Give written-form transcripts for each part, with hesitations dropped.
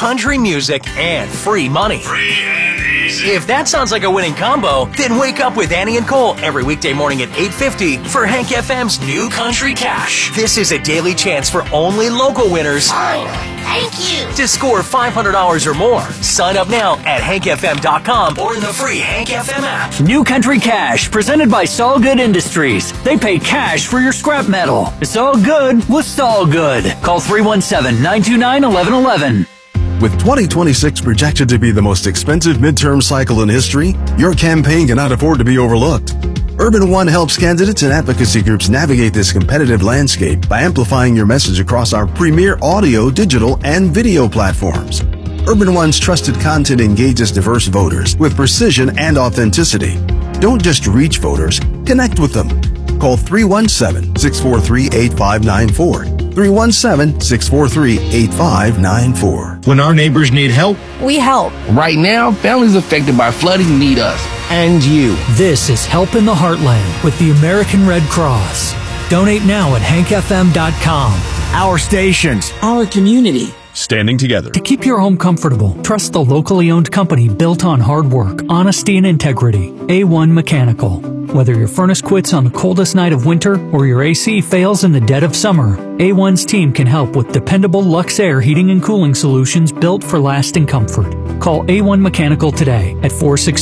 country music, and free money. Free and easy. If that sounds like a winning combo, then wake up with Annie and Cole every weekday morning at 8:50 for Hank FM's New Country Cash. This is a daily chance for only local winners Thank you. to score $500 or more. Sign up now at hankfm.com or in the free Hank FM app. New Country Cash, presented by Saul Good Industries. They pay cash for your scrap metal. It's all good with Saul Good. Call 317-929-1111. With 2026 projected to be the most expensive midterm cycle in history, your campaign cannot afford to be overlooked. Urban One helps candidates and advocacy groups navigate this competitive landscape by amplifying your message across our premier audio, digital, and video platforms. Urban One's trusted content engages diverse voters with precision and authenticity. Don't just reach voters, connect with them. Call 317-643-8594. 317-643-8594. When our neighbors need help, we help. Right now, families affected by flooding need us and you. This is Help in the Heartland with the American Red Cross. Donate now at hankfm.com. Our stations, our community. Standing together. To keep your home comfortable, trust the locally owned company built on hard work, honesty, and integrity. A1 Mechanical. Whether your furnace quits on the coldest night of winter or your AC fails in the dead of summer, A1's team can help with dependable Luxair heating and cooling solutions built for lasting comfort. Call A1 Mechanical today at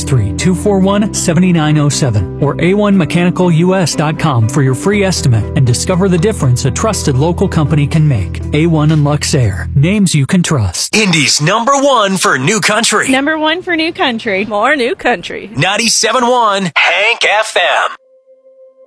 463-241-7907 or a1mechanicalus.com for your free estimate and discover the difference a trusted local company can make. A1 and Luxair. Names you can trust. Indy's #1 for New Country. #1 for New Country. More New Country. 97.1 Hank FM.